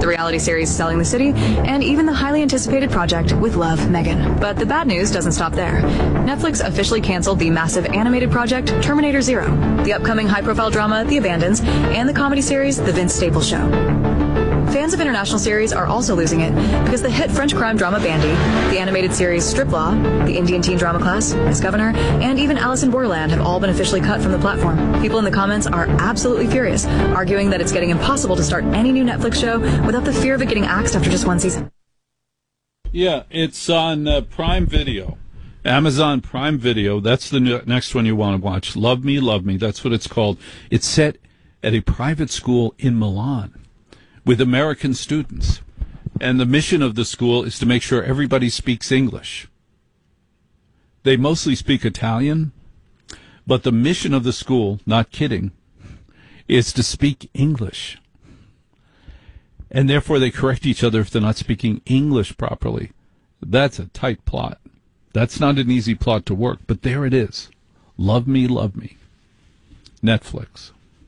the reality series Selling the City, and even the highly anticipated project With Love, Megan. But the bad news doesn't stop there. Netflix officially canceled the massive animated project Terminator Zero, the upcoming high-profile drama The Abandons, and the comedy series The Vince Staples Show. Fans of international series are also losing it because the hit French crime drama Bandy, the animated series Strip Law, the Indian teen drama class Miss Governor, and even Alice in Borderland have all been officially cut from the platform. People in the comments are absolutely furious, arguing that it's getting impossible to start any new Netflix show without the fear of it getting axed after just one season. Yeah, it's on Prime Video. Amazon Prime Video. That's the next one you want to watch. Love Me, Love Me. That's what it's called. It's set at a private school in Milan with American students. And the mission of the school is to make sure everybody speaks English. They mostly speak Italian, but the mission of the school, not kidding, is to speak English. And therefore they correct each other if they're not speaking English properly. That's a tight plot. That's not an easy plot to work, but there it is. Love Me, Love Me. Netflix.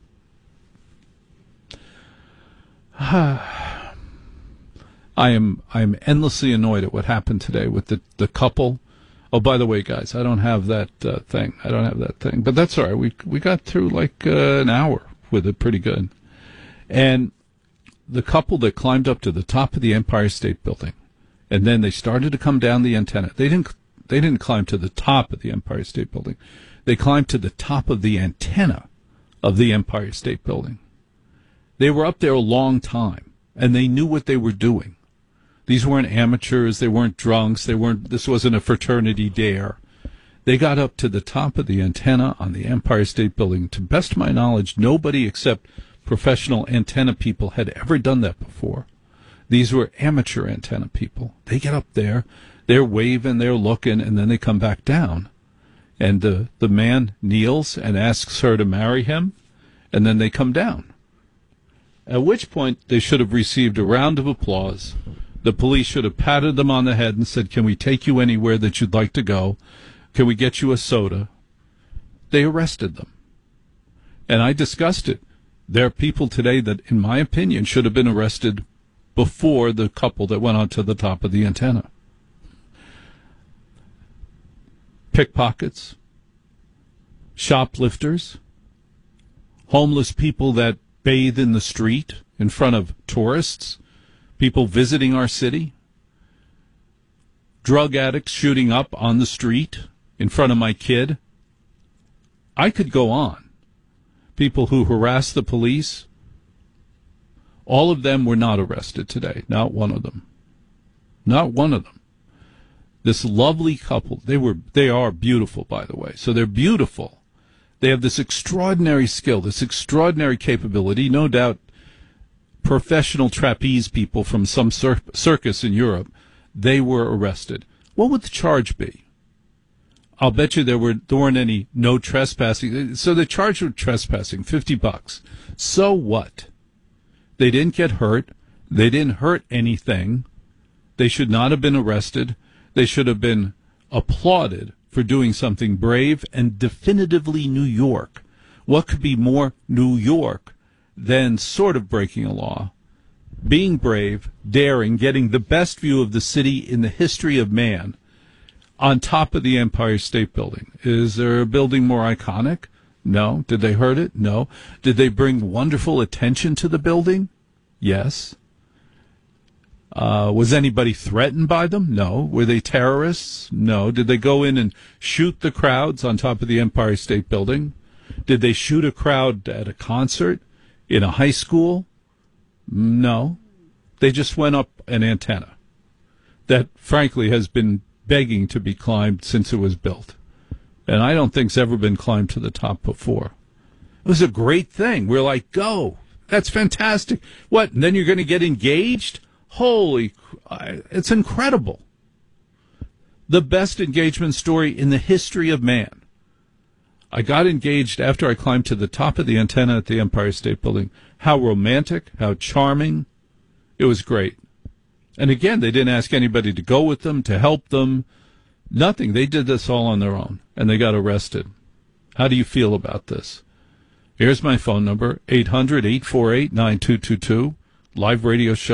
I am endlessly annoyed at what happened today with the couple. Oh, by the way, guys, I don't have that thing. But that's all right. We got through like an hour with it pretty good. And the couple that climbed up to the top of the Empire State Building, and then they started to come down the antenna. They didn't climb to the top of the Empire State Building. They climbed to the top of the antenna of the Empire State Building. They were up there a long time, and they knew what they were doing. These weren't amateurs. They weren't drunks. This wasn't a fraternity dare. They got up to the top of the antenna on the Empire State Building. To best of my knowledge, nobody except professional antenna people had ever done that before. These were amateur antenna people. They get up there, they're waving, they're looking, and then they come back down. And the man kneels and asks her to marry him, and then they come down. At which point, they should have received a round of applause. The police should have patted them on the head and said, "Can we take you anywhere that you'd like to go? Can we get you a soda?" They arrested them. And I discussed it. There are people today that, in my opinion, should have been arrested before the couple that went onto the top of the antenna. Pickpockets, shoplifters, homeless people that bathe in the street in front of tourists, people visiting our city, drug addicts shooting up on the street in front of my kid. I could go on. People who harass the police. All of them were not arrested today. Not one of them. Not one of them. This lovely couple, they are beautiful, by the way. So they're beautiful. They have this extraordinary skill, this extraordinary capability. No doubt professional trapeze people from some circus in Europe, they were arrested. What would the charge be? I'll bet you there weren't any no trespassing. So they charged with trespassing, $50. So what? They didn't get hurt. They didn't hurt anything. They should not have been arrested. They should have been applauded for doing something brave and definitively New York. What could be more New York than sort of breaking a law? Being brave, daring, getting the best view of the city in the history of man on top of the Empire State Building. Is there a building more iconic? No. Did they hurt it? No. Did they bring wonderful attention to the building? Yes. Was anybody threatened by them? No. Were they terrorists? No. Did they go in and shoot the crowds on top of the Empire State Building? Did they shoot a crowd at a concert in a high school? No. They just went up an antenna that, frankly, has been begging to be climbed since it was built. And I don't think it's ever been climbed to the top before. It was a great thing. We're like, go. That's fantastic. What, and then you're going to get engaged? Holy, it's incredible. The best engagement story in the history of man. I got engaged after I climbed to the top of the antenna at the Empire State Building. How romantic, how charming. It was great. And again, they didn't ask anybody to go with them, to help them. Nothing. They did this all on their own, and they got arrested. How do you feel about this? Here's my phone number, 800-848-9222, live radio show.